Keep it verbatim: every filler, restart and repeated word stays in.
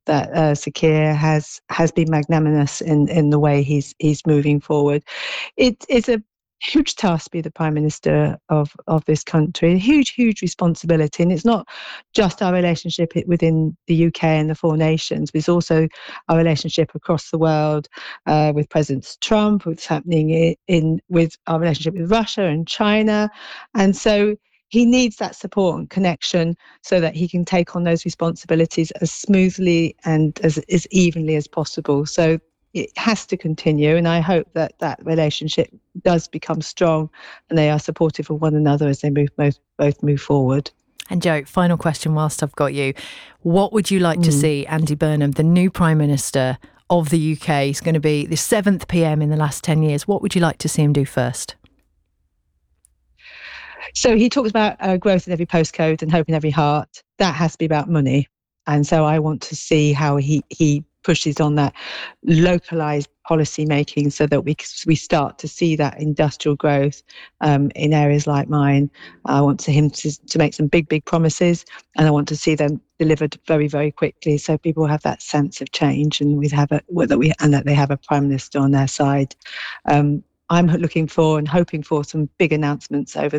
that uh, Sir Keir has has been magnanimous in, in the way he's he's moving forward. It is a huge task to be the Prime Minister of, of this country, a huge, huge responsibility. And it's not just our relationship within the U K and the four nations, but it's also our relationship across the world uh, with President Trump, what's happening in, in with our relationship with Russia and China. And so he needs that support and connection so that he can take on those responsibilities as smoothly and as, as evenly as possible. So it has to continue, and I hope that that relationship does become strong and they are supportive of one another as they move both, both move forward. And Jo, final question whilst I've got you. What would you like mm. to see Andy Burnham, the new Prime Minister of the U K, is going to be the seventh P M in the last ten years. What would you like to see him do first? So he talks about uh, growth in every postcode and hope in every heart. That has to be about money. And so I want to see how he, he pushes on that localised policy making so that we we start to see that industrial growth um, in areas like mine. I want to him to, to make some big, big promises, and I want to see them delivered very, very quickly so people have that sense of change and we have a, that we and that they have a Prime Minister on their side. Um, I'm looking for and hoping for some big announcements over